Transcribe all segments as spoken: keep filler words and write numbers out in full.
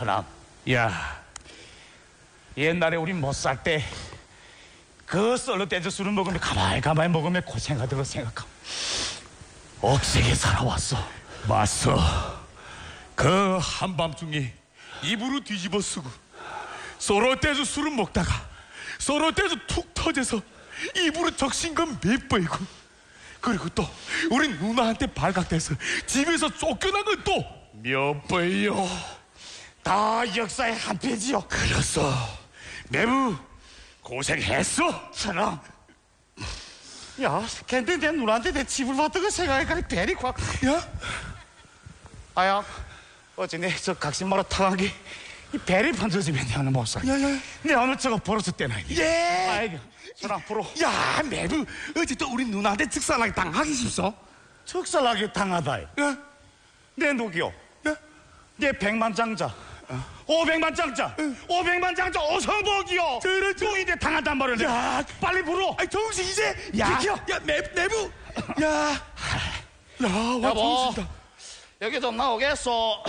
천암, 야, 옛날에 우리 못 살 때 그 썰로 떼져 술을 먹으면 가만히 가만히 먹으면 고생하던 거 생각하면 억세게 살아왔어. 맞어. 그 한밤중에 입으로 뒤집어 쓰고 서로 떼서 술을 먹다가 서로 떼서 툭 터져서 입으로 적신 건 몇 번이고, 그리고 또 우리 누나한테 발각돼서 집에서 쫓겨난 건 또 몇 번이요. 다 역사의 한 페이지요. 그래서 내부 고생했어. 천암, 야, 근데 내 누나한테 내 집을 받던 거 생각하니까 배리 확. 야? 아야, 어제 내 저 각신마로 타간 게 이 배리 번져지면 내 오늘 못 살. 야야야. 내 오늘 저거 버릇을 떼나. 예. 아이고, 전 앞으로. 야, 내부 어제 또 우리 누나한테 즉살하게 당하기 싶소. 적살하게 당하다. 야, 내 누기요? 야. 내 백만장자, 오백만 장자, 오백만 장자 오성복이요. 그렇죠. 누이인데 당한단 말이야. 야, 빨리 불어. 아이 정신 이제 야. 지켜. 야, 내 내부. 야, 야, 와 여보. 정신다. 여기 좀 나오겠소.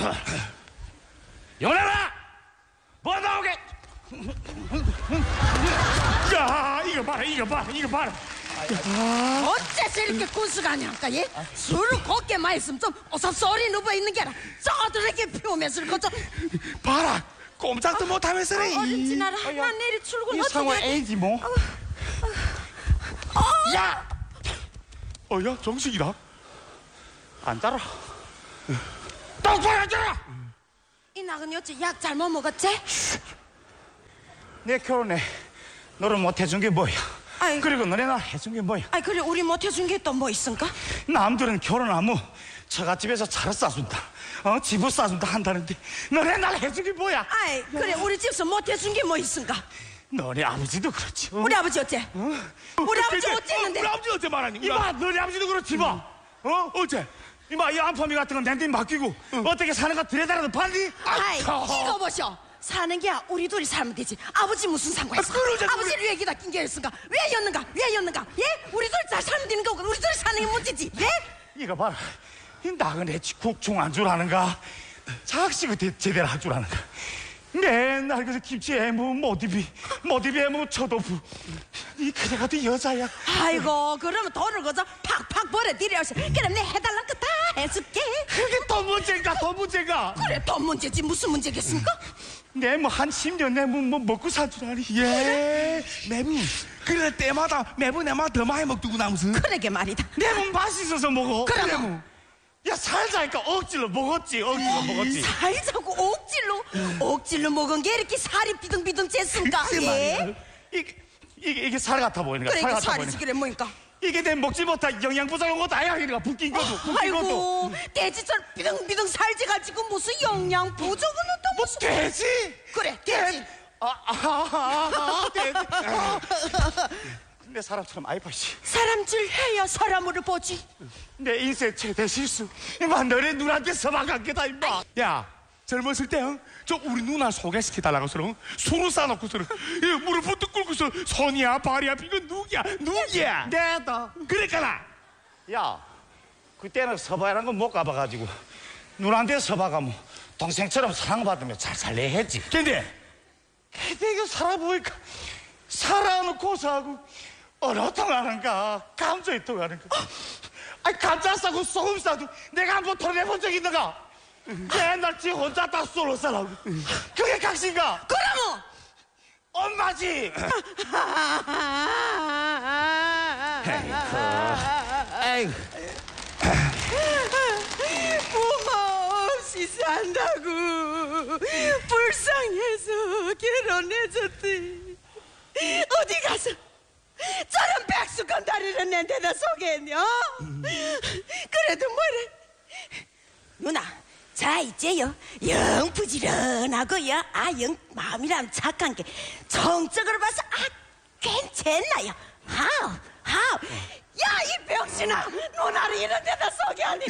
연애라, 뭐 나오게? 야, 이거 봐라, 이거 봐라, 이거 봐라. 어째서 이렇게 군수가 아니랄까, 예? 술을 곱게 마셨으면 좀 오삽소리 누워 있는 게 아니라 쪼들하게 피우면서 그거 좀 봐라, 꼼짝도 못하면서 그래. 어른 지나라. 난 내일 출근 이 어떻게 상황 해? A지 뭐. 야, 어, 야, 정식이다. 앉아라. 똑바로 앉아라. 이 낙은 어째 약 잘못 먹었지? 내 결혼에 너를 못 해준 게 뭐야? 아이, 그리고 너네 날 해준 게 뭐야? 아이 그래 우리 못 해준 게 또 뭐 있은가? 남들은 결혼하면 처갓집에서 차를 싸준다, 어, 집을 싸준다 한다는데 너네 날 해준 게 뭐야? 아이 그래 우리 집에서 못 해준 게 뭐 있은가? 너네 아버지도 그렇지. 어? 우리 아버지 어째? 우리 아버지 근데, 어쨌는데? 우리 아버지 어째 말하니? 우리 이봐, 너네 아버지도 그렇지 봐. 어? 어째? 이봐, 이 안파미 같은 건 내한테 맡기고 어떻게 사는가 들여다라도 봤니? 아이 이거 보셔. 사는 게 우리 둘이 살면 되지. 아버지 무슨 상관 있어? 아, 그러자, 아버지를 왜 여기다 낀게였은가? 왜 였는가? 왜 였는가? 예? 우리 둘이 잘 살면 되는 거고 우리 둘이 사는 게 문제지. 예? 이거 봐라, 이 나그네 국총 안 주라는가? 작식을 대- 제대로 할 줄 아는가? 맨날 그래서 김치 해먹으면 모디비, 모디비 해먹으면 초도부. 이 그래 가도 여자야. 아이고 그러면 돈을 거저 팍팍 벌어들여서 그럼 내 해달란 거 다 해줄게. 그게 또 문제인가? 또 문제가? 그래 돈 문제지 무슨 문제겠습니까? 내 뭐 한 십 년 내 뭐 먹고 살 줄 아니? 예, 매부. 그래 때마다 매부 내마 더 많이 먹두구나 무슨. 그러게 말이다. 내 몸 맛있어서 먹어. 그럼 그래, 뭐. 뭐. 야, 살자니까 억지로 먹었지. 억지로 먹었지. 살자고 억질로 억질로 먹은 게 이렇게 살이 비등비등 쨌습니까? 글쎄 예? 말이야. 이게 이게 이게 살 같아 보이는 거야. 그래 살 이게 같아 보이는 살이지 거야. 그래 뭐니까? 이게 내 먹지 못한 영양 부족한 것도 아니야. 이거 붓긴 것도 붓긴 것도. 아이고 돼지처럼 비등비등 살지 가지고 무슨 영양 부족은 또 뭐 무슨 돼지? 그래 돼지. 아, 아, 아, 아, 돼지. 아. 내 사람처럼 아이파 씨. 사람 줄 해야 사람으로 보지. 내 인생 최대 실수. 이마 너네 눈한테 서방한 게다 임마. 야, 젊었을 때, 어? 저 우리 누나 소개시켜달라고서 술을 싸놓고서 무릎 부터 꿇고서 손이야 발이야 이거 누구야 누구야? 내다. 그러니까 야, 그때는 서바라는 건 못 가봐가지고 누나한테 서바 가면 동생처럼 사랑받으면 잘 살래 했지. 근데 근데 이거 살아보니까 살아는 고소하고 어떻게 하는가, 감정이 통하는가. 아니 감자 싸고 소금 싸도 내가 한번 털어내본 적 있는가? 맨날 지 혼자 다 쏠로 싸라고. 그게 각신가? 그러면 엄마지. 에이, 부모 없이 산다고 불쌍해서 결혼해줬지. 어디 가서 저런 백수건 다리를 내 데다 소개했냐? 그래도 뭐래? 누나, 자 이제요 영 부지런하고요 아영 마음이랑 착한 게 정적으로 봐서 아 괜찮나요? 하우 하우 야 이 병신아 누나를 이런 데다 소개하니.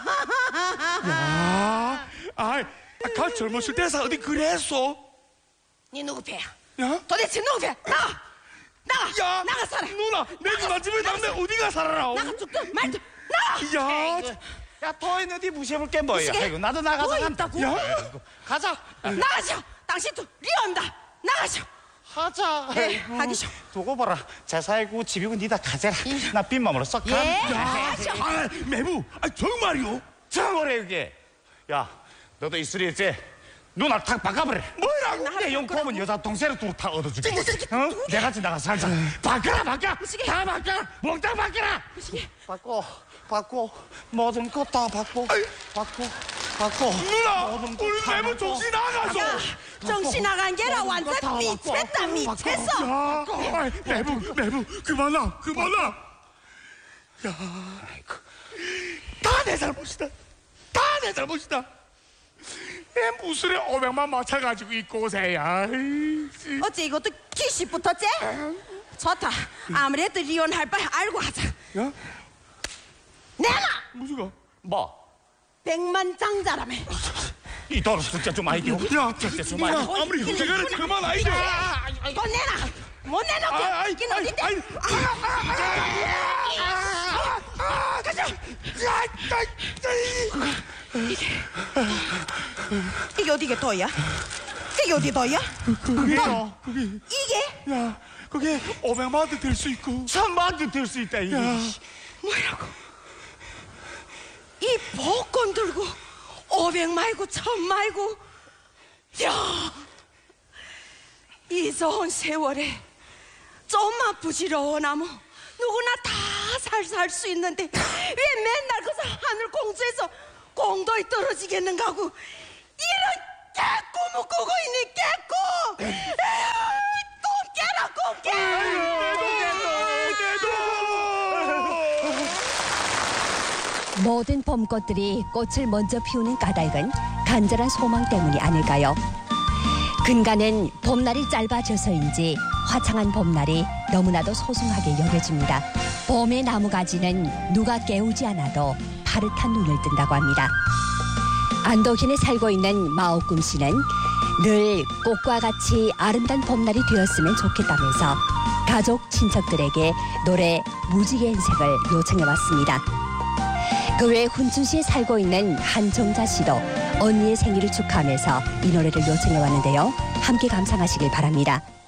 아, 아, 가 젊었을 때서 어디 그랬어? 니 누구 배야? 야, 도대체 누구 배? 나가 나가 야, 나가 살아. 누나 내 누나 집에 남매 어디가 살아라? 나가 죽든 말든 나가. 야, 에이구, 야, 더 있는데 무시해볼 게 뭐야? 무시해? 아이고, 나도 나가자. 더 간다. 있다고? 야, 가자. 나가셔. 당신도 리온다. 나가셔. 하자. 예, 아이고, 하기쇼. 두고 봐라. 잘 살고 집이고 니다 가져라. 나 빈맘으로 썩 예, 간다. 하셔. 아, 매부, 아 정말요? 정말해 이게. 야, 너도 이슬이 이제 누나 탁 바꿔버려. 뭐라고? 내 용품은 여자 동생을 또다 얻어줄게. 어? 내가 같이 나가 살자. 바꿔라, 바꿔. 다 바꿔. 몽땅 바꿔라. 바꿔, 바꿔. 모든 것 다 바꿔. 바꿔, 바꿔. 누나, 모든 것 우리 다 매부 바꿔. 정신 나가서. 야, 정신 나간 게라 모든 것 다 완전 바꿔. 미쳤다, 미쳤어. 야, 아, 매부, 매부, 그만아, 그만아. 야, 다 내 잘못이다. 다 내 잘못이다. 내 무술에 오백만 맞춰가지고 이 고세야. 아이씨. 어째 이것도 기시 붙었지? 좋다. 아무래도 리온할 바 알고 하자. 야, 내놔. 무슨 거? 뭐? 백만장자라며. 이 돈은 진짜 좀 아이디어. 야, 진짜 좀 누나, 아이디어. 아무리 형제간에 그만 아이디. 못 내놔. 못 내놓게. 아, 아이, 이긴 아이, 어딘데? 아이, 가자. 이게 어디게 더야? 이게 어디 더야? 그게요. 이게? 야, 그게 오백만 원도 될 수 있고. 천만도 될 수 있다. 이게. 야, 뭐라고? 이 복권 들고 오백 말고 천 말고 야, 이 좋은 세월에 좀만 부지런하면 누구나 다 잘 살 수 있는데 왜 맨날 그저 하늘 공주에서 공도에 떨어지겠는가 하고 이런 깨꿈을 꾸고 있니 깨꿈. 에휴, 꿈 깨라 꿈 깨. 모든 봄꽃들이 꽃을 먼저 피우는 까닭은 간절한 소망 때문이 아닐까요? 근가는 봄날이 짧아져서인지 화창한 봄날이 너무나도 소중하게 여겨집니다. 봄의 나무가지는 누가 깨우지 않아도 파릇한 눈을 뜬다고 합니다. 안도현에 살고 있는 마오꿈 씨는 늘 꽃과 같이 아름다운 봄날이 되었으면 좋겠다면서 가족, 친척들에게 노래 무지개 인생을 요청해왔습니다. 그 외 훈춘시에 살고 있는 한정자 씨도 언니의 생일을 축하하면서 이 노래를 요청해왔는데요. 함께 감상하시길 바랍니다.